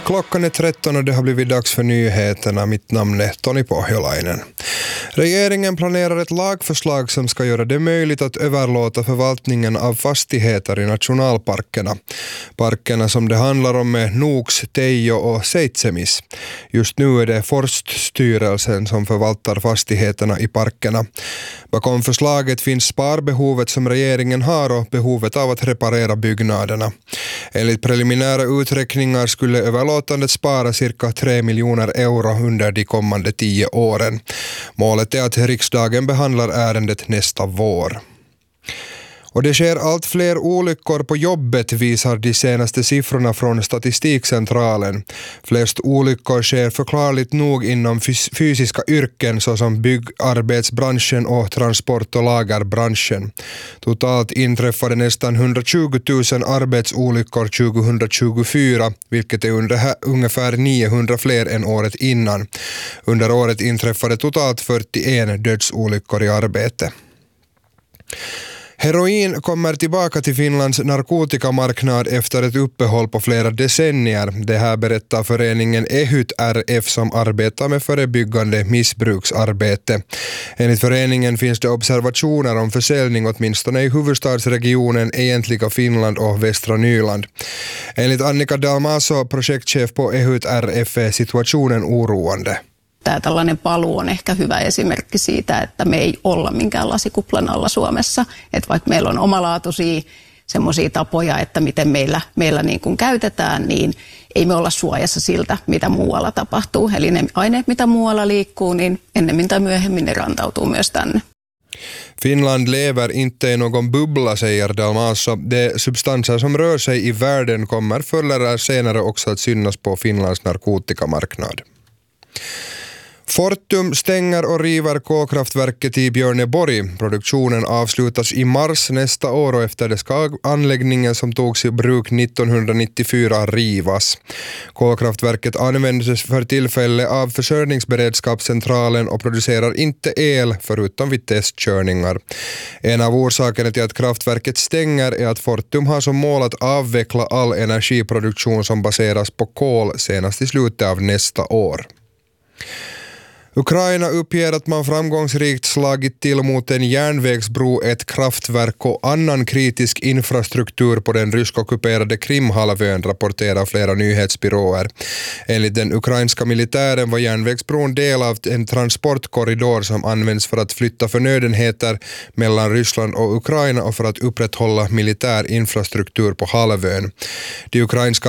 Klockan är 13 och det har blivit dags för nyheterna. Mitt namn är Toni Pohjolainen. Regeringen planerar ett lagförslag som ska göra det möjligt att överlåta förvaltningen av fastigheter i nationalparkerna. Parkerna som det handlar om är Nuuks, Teijo och Seitsemis. Just nu är det Forststyrelsen som förvaltar fastigheterna i parkerna. Bakom förslaget finns sparbehovet som regeringen har och behovet av att reparera byggnaderna. Enligt preliminära uträkningar skulle överlåtandet spara cirka 3 miljoner euro under de kommande 10 åren. Målet är att riksdagen behandlar ärendet nästa vår. Och det sker allt fler olyckor på jobbet, visar de senaste siffrorna från Statistikcentralen. Flest olyckor sker förklarligt nog inom fysiska yrken såsom byggarbetsbranschen och transport- och lagerbranschen. Totalt inträffade nästan 120 000 arbetsolyckor 2024, vilket är ungefär 900 fler än året innan. Under året inträffade totalt 41 dödsolyckor i arbete. Heroin kommer tillbaka till Finlands narkotikamarknad efter ett uppehåll på flera decennier. Det här berättar föreningen EHYT RF som arbetar med förebyggande missbruksarbete. Enligt föreningen finns det observationer om försäljning åtminstone i huvudstadsregionen, egentliga Finland och västra Nyland. Enligt Annika Dalmaso, projektchef på EHYT RF, är situationen oroande. Tämä tällainen paluu on ehkä hyvä esimerkki siitä, että me ei olla minkään lasikuplan alla Suomessa. Että vaikka meillä on omalaatuisia semmoisia tapoja, että miten meillä niin kuin käytetään, niin ei me olla suojassa siltä, mitä muualla tapahtuu. Eli ne aineet, mitä muualla liikkuu, niin ennemmin tai myöhemmin ne rantautuu myös tänne. Finland lever inte i någon bubbla, säger Dalmaso. De substanser som rör sig i världen kommer förr eller senare också att synas på Finlands narkotikamarknad. Fortum stänger och river kolkraftverket i Björneborg. Produktionen avslutas i mars nästa år och efter det ska anläggningen som togs i bruk 1994 rivas. Kolkraftverket används för tillfälle av försörjningsberedskapscentralen och producerar inte el förutom vid testkörningar. En av orsakerna till att kraftverket stänger är att Fortum har som mål att avveckla all energiproduktion som baseras på kol senast i slutet av nästa år. Ukraina uppger att man framgångsrikt slagit till mot en järnvägsbro, ett kraftverk och annan kritisk infrastruktur på den ryskockuperade Krimhalvön, rapporterar flera nyhetsbyråer. Enligt den ukrainska militären var järnvägsbron del av en transportkorridor som används för att flytta förnödenheter mellan Ryssland och Ukraina och för att upprätthålla militär infrastruktur på halvön. De ukrainska